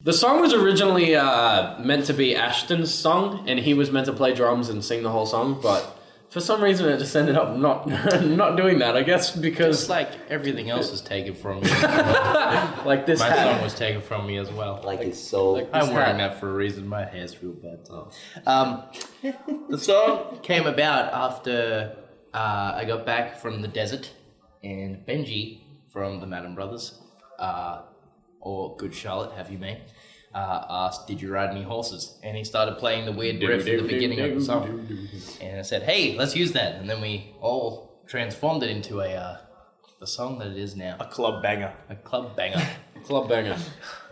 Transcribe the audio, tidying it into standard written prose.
The song was originally meant to be Ashton's song, and he was meant to play drums and sing the whole song, but for some reason it just ended up not doing that, I guess, because... Just like everything else is taken from me. like this My hat. song was taken from me as well. Like his soul. I'm wearing that for a reason. My hair's real bad. The song came about after I got back from the desert, and Benji from the Madden Brothers, or Good Charlotte, have you made, asked, "Did you ride any horses?" And he started playing the weird riff at the beginning of the song. And I said, "Hey, let's use that." And then we all transformed it into the song that it is now. A club banger. A club banger. Club banger.